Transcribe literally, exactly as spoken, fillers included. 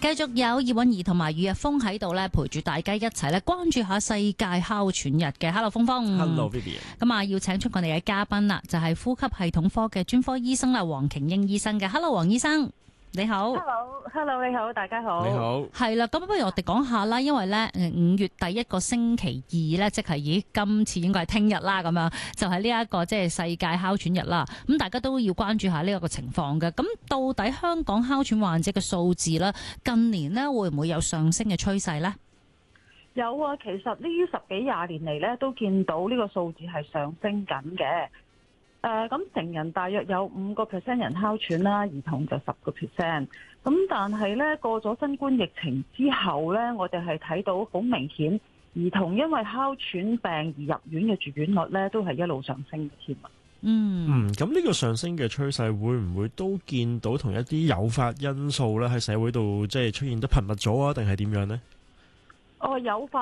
繼續有葉韻儀同埋余日峰喺度咧，陪住大家一齊咧關注下世界哮喘日嘅。Hello， 峰峰。 Hello Vivian。 咁啊，要請出我哋嘅嘉賓啦，就係、是、呼吸系統科嘅專科醫生啦，黃瓊英醫生嘅。Hello， 黃醫生。你好 ，Hello，Hello， 你好，大家好。 你好， 係啦，咁不如我哋講下啦，因為咧，五月第一個星期二咧，即係咦，今次應該係聽日啦，咁樣就係呢一個即係世界哮喘日啦。咁大家都要關注下呢一個情況嘅。咁到底香港哮喘患者嘅數字咧，近年咧會唔會有上升嘅趨勢咧？ 有啊，其實呢十幾廿年嚟咧，都見到呢個數字係上升緊嘅。誒、呃、咁成人大約有五個 percent 人哮喘啦，兒童就十個 percent。咁但係咧過咗新冠疫情之後咧，我哋係睇到好明顯，兒童因為哮喘病而入院嘅住院率咧都係一路上升嘅添啊。 嗯嗯，咁呢個上升嘅趨勢會唔會都見到同一啲誘發因素咧喺社會度即係出現得頻密咗啊？定係點樣呢？ 哦，誘發